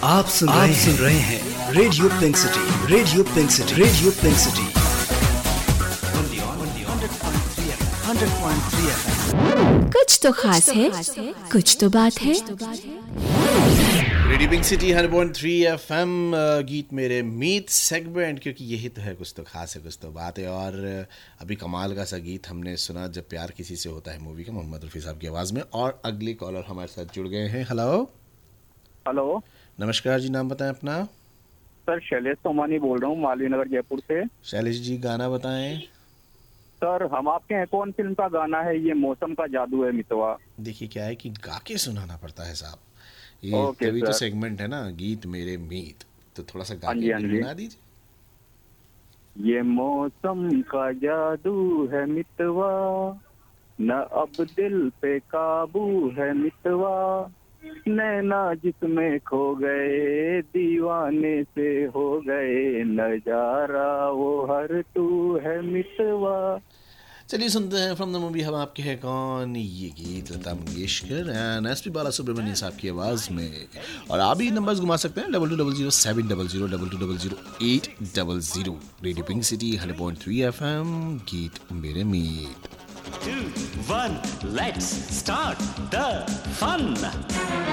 आप सुन रहे हैं radio pink city, radio pink city, radio pink city 100.3 FM। कुछ तो खास है, कुछ तो बात है। रेडियो पिंक सिटी 100.3 FM, गीत मेरे मीत सेगमेंट, क्योंकि यही तो है, कुछ तो खास है, कुछ तो बात है। और अभी कमाल का सा गीत हमने सुना, जब प्यार किसी से होता है मूवी का, मोहम्मद रफ़ी साहब की आवाज़ में। और अगले कॉलर हमारे साथ जुड़ गए हैं। हेलो हेलो, नमस्कार जी, नाम बताएं अपना। सर शैलेश सोमानी बोल रहा हूँ, मालवीय नगर जयपुर से। शैलेश जी, गाना बताएं। सर हम आपके हैं, कौन फिल्म का गाना है ये? मौसम का जादू है मितवा। देखिए क्या है कि गा के सुनाना पड़ता है साहब, ये ओके तभी तो सर। सेगमेंट है ना, गीत मेरे मीत, तो थोड़ा सा गा हाँ जी, हाँ के जी। सुना दीजिए। ये मौसम का जादू है मितवा, न अब दिल पे काबू है मितवा, नैना जिसमें खो गए दीवाने से हो गए, नजारा वो हर तू है मितवा। चलिए सुनते हैं फ्रॉम द मूवी हम आपके हैं कौन, ये गीत लता मंगेशकर एंड एसपी बालासुब्रमण्यम साहब की आवाज़ में। और आप भी नंबर्स घुमा सकते हैं 22007002222800। रेडियो पिंक सिटी 100.3 FM, गीत मेरे मीत। 2, 1, let's start the fun.